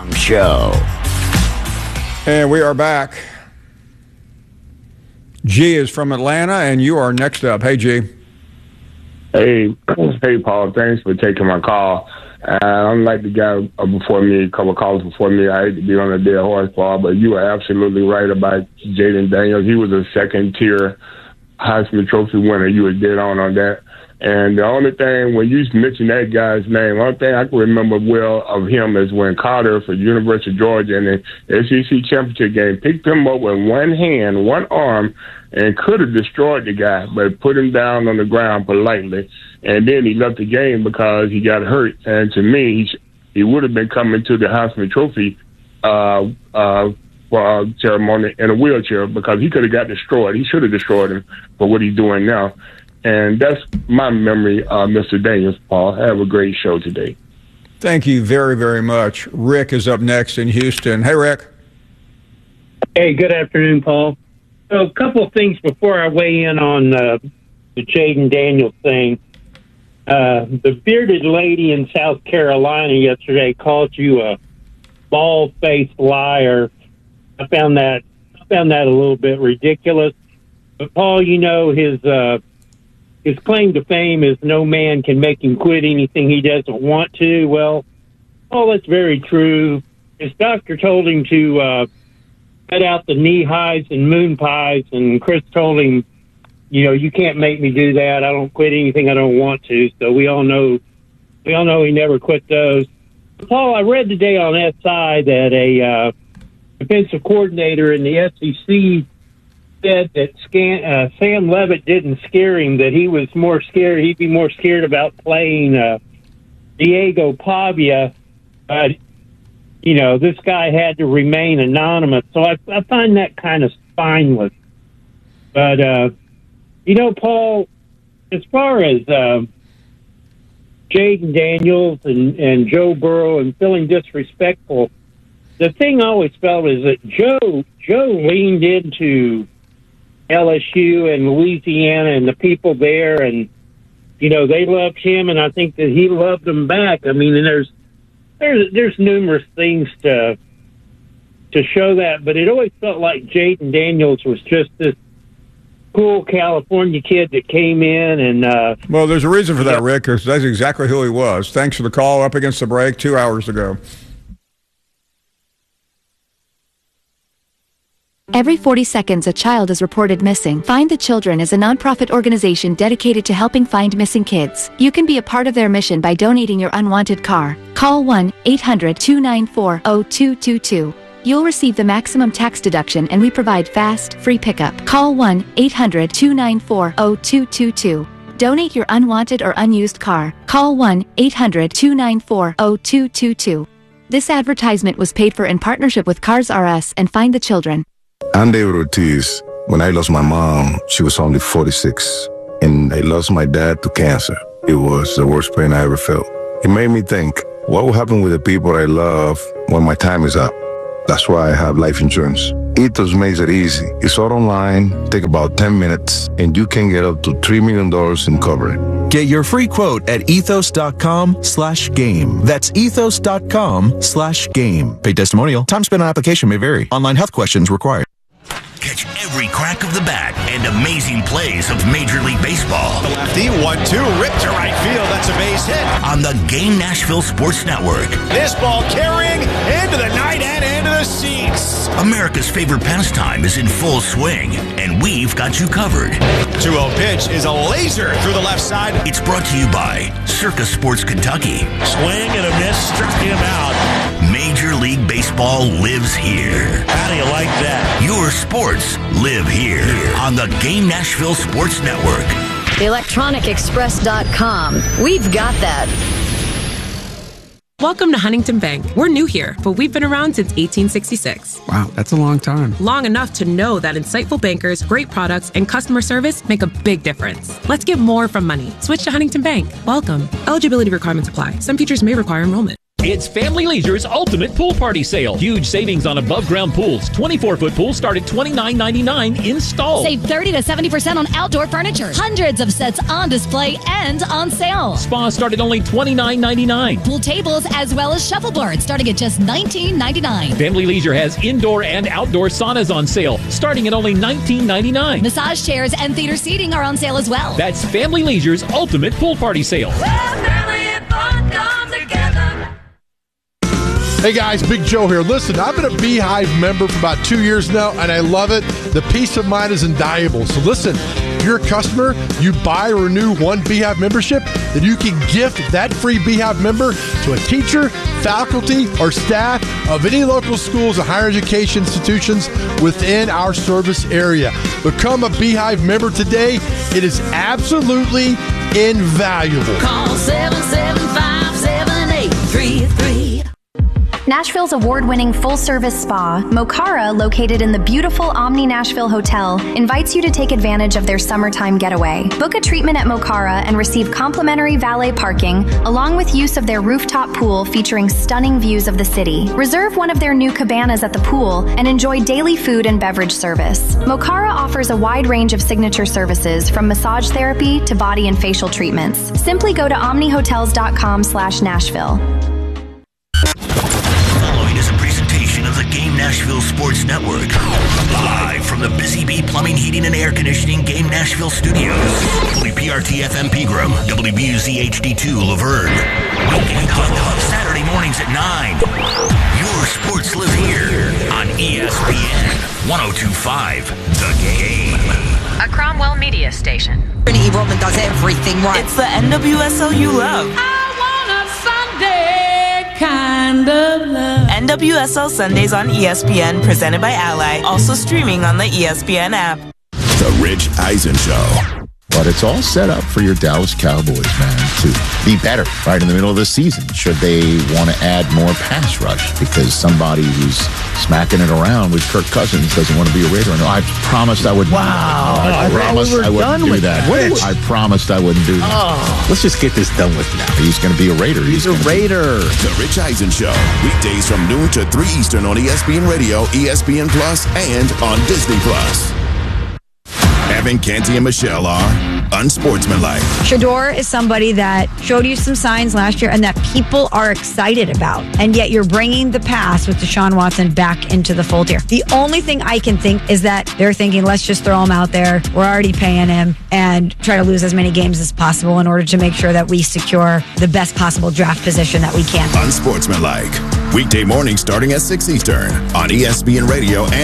Tom Show. And we are back. G is from Atlanta, and you are next up. Hey, G. Hey, Paul. Thanks for taking my call. Unlike the guy before me, a couple of calls before me, I hate to be on a dead horse, Paul, but you are absolutely right about Jaden Daniels. He was a second-tier Heisman Trophy winner. You were dead on that. And the only thing, when you mention that guy's name, the only thing I can remember well of him is when Carter for University of Georgia in the SEC championship game picked him up with one hand, one arm, and could have destroyed the guy, but put him down on the ground politely. And then he left the game because he got hurt. And to me, he would have been coming to the Heisman Trophy ceremony in a wheelchair because he could have got destroyed. He should have destroyed him for what he's doing now. And that's my memory of Mr. Daniels, Paul. Have a great show today. Thank you very, very much. Rick is up next in Houston. Hey, Rick. Hey, good afternoon, Paul. So a couple of things before I weigh in on the Jaden Daniels thing. The bearded lady in South Carolina yesterday called you a bald-faced liar. I found that a little bit ridiculous. But Paul, you know his claim to fame is no man can make him quit anything he doesn't want to. Well, that's very true. His doctor told him to cut out the knee highs and moon pies, and Chris told him, you can't make me do that. I don't quit anything I don't want to. So we all know he never quit those. Paul, I read today on SI that a defensive coordinator in the SEC said that Sam Levitt didn't scare him, that he was more scared. He'd be more scared about playing Diego Pavia. This guy had to remain anonymous. So I find that kind of spineless. But, Paul, as far as Jaden Daniels and Joe Burrow and feeling disrespectful, the thing I always felt is that Joe leaned into LSU and Louisiana and the people there, and they loved him, and I think that he loved them back. I mean, and there's numerous things to show that, but it always felt like Jaden Daniels was just this cool California kid that came in and well, there's a reason for that, Rick, because that's exactly who he was. Thanks for the call. Up against the break 2 hours ago. Every 40 seconds, a child is reported missing. Find the Children is a nonprofit organization dedicated to helping find missing kids. You can be a part of their mission by donating your unwanted car. Call 1-800-294-0222. You'll receive the maximum tax deduction, and we provide fast, free pickup. Call 1-800-294-0222. Donate your unwanted or unused car. Call 1-800-294-0222. This advertisement was paid for in partnership with Cars R Us and Find the Children. I'm David Ortiz. When I lost my mom, she was only 46, and I lost my dad to cancer. It was the worst pain I ever felt. It made me think, what will happen with the people I love when my time is up? That's why I have life insurance. Ethos makes it easy. It's all online, take about 10 minutes, and you can get up to $3 million in coverage. Get your free quote at ethos.com/game. That's ethos.com/game. Paid testimonial. Time spent on application may vary. Online health questions required. Catch every crack of the bat and amazing plays of Major League Baseball. The lefty, 1-2, ripped to right field. That's a base hit. On the Game Nashville Sports Network. This ball carrying into the night and into the seats. America's favorite pastime is in full swing, and we've got you covered. 2-0 pitch is a laser through the left side. It's brought to you by Circus Sports Kentucky. Swing and a miss, struck him out. Major League Baseball lives here. How do you like that? Your sports live here on the Game Nashville Sports Network. ElectronicExpress.com. We've got that. Welcome to Huntington Bank. We're new here, but we've been around since 1866. Wow, that's a long time. Long enough to know that insightful bankers, great products, and customer service make a big difference. Let's get more from money. Switch to Huntington Bank. Welcome. Eligibility requirements apply. Some features may require enrollment. It's Family Leisure's ultimate pool party sale. Huge savings on above-ground pools. 24-foot pools start at $29.99 installed. Save 30 to 70% on outdoor furniture. Hundreds of sets on display and on sale. Spas start at only $29.99. Pool tables as well as shuffleboards starting at just $19.99. Family Leisure has indoor and outdoor saunas on sale starting at only $19.99. Massage chairs and theater seating are on sale as well. That's Family Leisure's ultimate pool party sale. Hey guys, Big Joe here. Listen, I've been a Beehive member for about 2 years now, and I love it. The peace of mind is invaluable. So listen, if you're a customer, you buy or renew one Beehive membership, then you can gift that free Beehive member to a teacher, faculty, or staff of any local schools or higher education institutions within our service area. Become a Beehive member today. It is absolutely invaluable. Call 775-7833. Nashville's award-winning full-service spa, Mokara, located in the beautiful Omni Nashville Hotel, invites you to take advantage of their summertime getaway. Book a treatment at Mokara and receive complimentary valet parking, along with use of their rooftop pool featuring stunning views of the city. Reserve one of their new cabanas at the pool and enjoy daily food and beverage service. Mokara offers a wide range of signature services, from massage therapy to body and facial treatments. Simply go to omnihotels.com/Nashville. Of the Game Nashville Sports Network. Live from the Busy Bee Plumbing, Heating, and Air Conditioning Game Nashville Studios. WPRT-FM Pegram, WBUZ-HD2 Laverne. Weekend Hub Saturday mornings at 9. Your sports live here on ESPN 102.5 The Game. A Cromwell media station. Brittany Roman does everything right. It's the NWSL you love. I want a Sunday kind of love. NWSL Sundays on ESPN, presented by Ally. Also streaming on the ESPN app. The Rich Eisen Show. But it's all set up for your Dallas Cowboys, man, to be better right in the middle of the season. Should they want to add more pass rush because somebody who's smacking it around with Kirk Cousins doesn't want to be a Raider? No, I promised I wouldn't. Wow. I promised I wouldn't do that. I promised I wouldn't do that. Oh. Let's just get this done with now. He's going to be a Raider. He's a Raider. The Rich Eisen Show. Weekdays from noon to 3 Eastern on ESPN Radio, ESPN Plus, and on Disney Plus. Evan, Canty, and Michelle are unsportsmanlike. Shedeur is somebody that showed you some signs last year and that people are excited about. And yet you're bringing the past with Deshaun Watson back into the fold here. The only thing I can think is that they're thinking, let's just throw him out there. We're already paying him and try to lose as many games as possible in order to make sure that we secure the best possible draft position that we can. Unsportsmanlike. Weekday mornings starting at 6 Eastern on ESPN Radio and